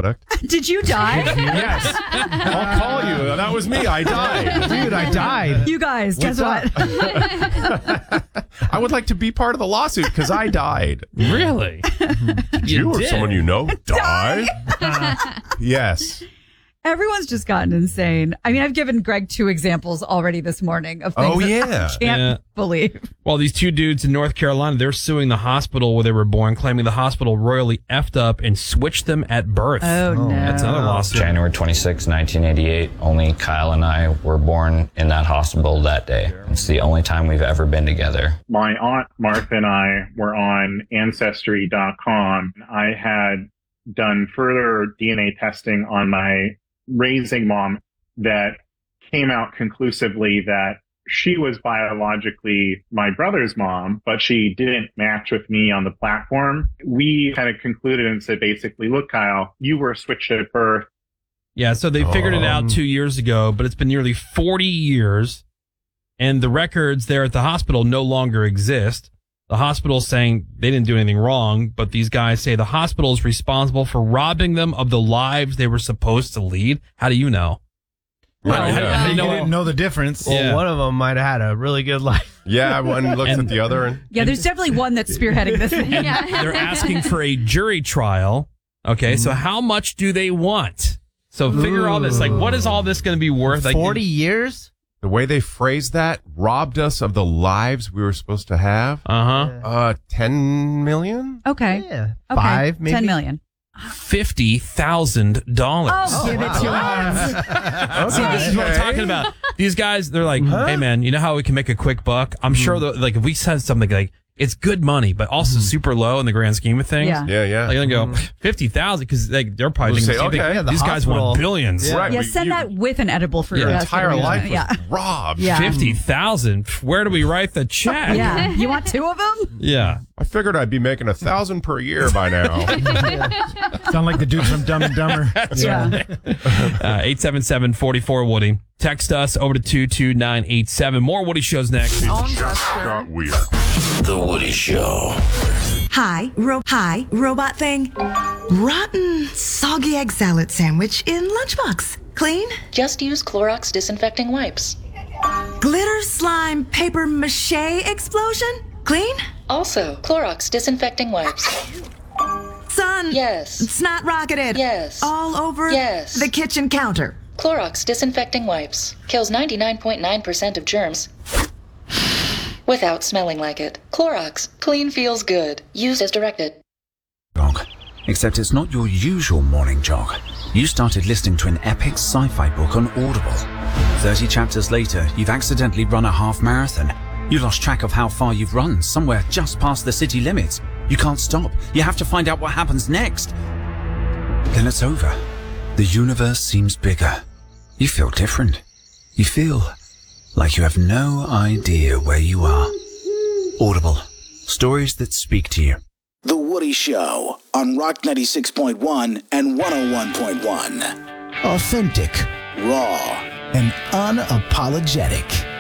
product. Did you die? Yes. I'll call you. That was me. I died. Dude, I died. You guys, guess what? I would like to be part of the lawsuit because I died. Really? Did you or did? someone you know die? Yes. Everyone's just gotten insane. I mean, I've given Greg 2 examples already this morning of things that I can't believe. Well, these 2 dudes in North Carolina, they're suing the hospital where they were born, claiming the hospital royally effed up and switched them at birth. Oh, no. That's another lawsuit. January 26, 1988, only Kyle and I were born in that hospital that day. It's the only time we've ever been together. My aunt Martha and I were on Ancestry.com. I had done further DNA testing on my raising mom that came out conclusively that she was biologically my brother's mom, but she didn't match with me on the platform. We kind of concluded and said, basically, look, Kyle, you were switched at birth. Yeah, so they figured it out 2 years ago, but it's been nearly 40 years, and the records there at the hospital no longer exist. The hospital's saying they didn't do anything wrong, but these guys say the hospital is responsible for robbing them of the lives they were supposed to lead. How do you know? How do you didn't know the difference. Well, one of them might have had a really good life. Yeah, one looks at the other. And there's definitely one that's spearheading this thing. They're asking for a jury trial. Okay, so how much do they want? So figure all this. Like, what is all this going to be worth? 40 years? The way they phrased that robbed us of the lives we were supposed to have. 10 million? Okay. Yeah. Okay. 5, maybe? 10 million. $50,000. Oh, give it to us. See, this is what I'm talking about. These guys, they're like, hey, man, you know how we can make a quick buck? I'm sure that, like, if we said something like, it's good money, but also super low in the grand scheme of things. Yeah. Yeah. They're going to go, 50,000, because they're probably We'll thinking, say, the same thing. These guys want billions. Right. Yeah, send that with an edible for Your your entire life was robbed. Yeah. 50,000. Where do we write the check? Yeah. You want 2 of them? Yeah. I figured I'd be making $1,000 per year by now. Sound like the dude from Dumb and Dumber. Yeah. 877-44-WOODY. Text us over to 22987. More Woody Shows next. Just got weird. The Woody Show. Hi, robot thing. Rotten, soggy egg salad sandwich in lunchbox. Clean? Just use Clorox disinfecting wipes. Glitter slime paper mache explosion? Clean? Also, Clorox disinfecting wipes. Sun. Yes. Snot rocketed. Yes. All over Yes. the kitchen counter. Clorox disinfecting wipes. Kills 99.9% of germs without smelling like it. Clorox. Clean feels good. Used as directed. Jog. Except it's not your usual morning jog. You started listening to an epic sci-fi book on Audible. 30 chapters later, you've accidentally run a half marathon. You lost track of how far you've run, somewhere just past the city limits. You can't stop. You have to find out what happens next. Then it's over. The universe seems bigger. You feel different. You feel like you have no idea where you are. Audible. Stories that speak to you. The Woody Show on Rock 96.1 and 101.1. Authentic, raw, and unapologetic.